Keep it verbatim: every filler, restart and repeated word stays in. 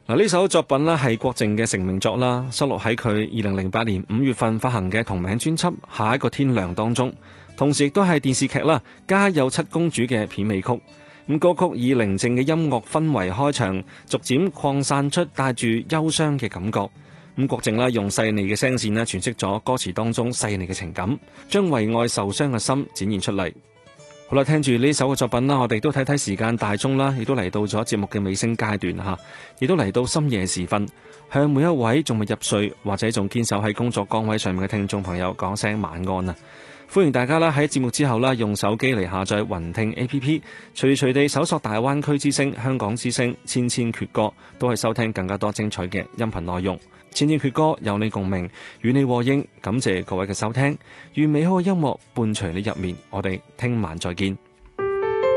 嗱，呢首作品呢係郭靜嘅成名作啦，收錄喺佢二零零八年五月份發行嘅同名專輯《下一個天亮》當中，同時亦都係電視劇啦《家有七公主》嘅片尾曲。咁歌曲以寧靜嘅音樂氛圍開場，逐漸擴散出帶住憂傷嘅感覺。咁郭靜啦用細膩嘅聲線咧詮釋咗歌詞當中細膩嘅情感，將為愛受傷嘅心展現出嚟。好啦，聽住呢首嘅作品啦，我哋都睇睇時間大鐘啦，亦都嚟到咗節目嘅尾聲階段吓，亦都嚟到深夜時分，向每一位仲未入睡或者仲堅守喺工作崗位上面嘅聽眾朋友講聲晚安啊！歡迎大家啦喺節目之後啦，用手機嚟下載雲聽 A P P， 隨時隨地搜索大灣區之聲、香港之聲、千千闕歌，都係收聽更加多精彩嘅音頻內容。千千闕歌有你共鳴，與你和應，感謝各位嘅收聽，願美好嘅音樂伴隨你入眠，我哋聽晚再見。